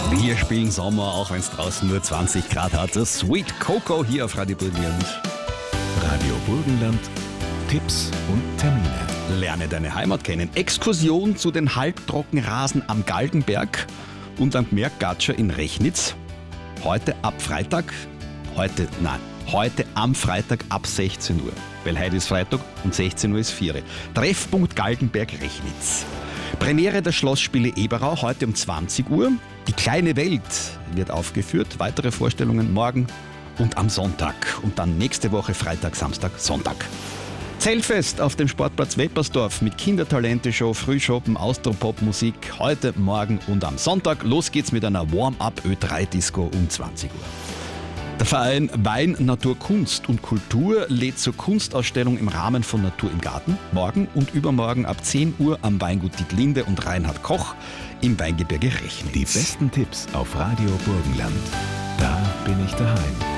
Wir spielen Sommer, auch wenn es draußen nur 20 Grad hat. Das Sweet Coco hier auf Radio Burgenland. Radio Burgenland, Tipps und Termine. Lerne deine Heimat kennen. Exkursion zu den Halbtrockenrasen am Galgenberg und am Gmerkgatscher in Rechnitz. Heute am Freitag ab 16 Uhr. Weil heute ist Freitag und 16 Uhr ist 4 Uhr. Treffpunkt Galgenberg Rechnitz. Premiere der Schlossspiele Eberau heute um 20 Uhr. Die kleine Welt wird aufgeführt. Weitere Vorstellungen morgen und am Sonntag. Und dann nächste Woche Freitag, Samstag, Sonntag. Zeltfest auf dem Sportplatz Weppersdorf mit Kindertalente-Show, Frühschoppen, Austropop-Musik heute, morgen und am Sonntag. Los geht's mit einer Warm-up Ö3-Disco um 20 Uhr. Der Verein Wein, Natur, Kunst und Kultur lädt zur Kunstausstellung im Rahmen von Natur im Garten morgen und übermorgen ab 10 Uhr am Weingut Dietlinde und Reinhard Koch im Weingebirge Rechnitz. Die besten Tipps auf Radio Burgenland. Da bin ich daheim.